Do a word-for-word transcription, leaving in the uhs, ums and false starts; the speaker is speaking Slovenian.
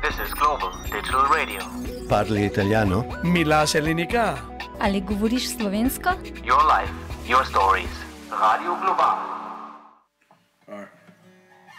This is Global Digital Radio. Parli italiano? Mi lascia l'unica. Ali govoriš slovensko? Your life, your stories. Radio Global.